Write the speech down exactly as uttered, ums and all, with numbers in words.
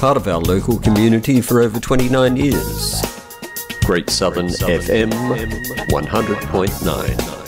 part of our local community for over twenty-nine years. Great Southern F M one hundred point nine.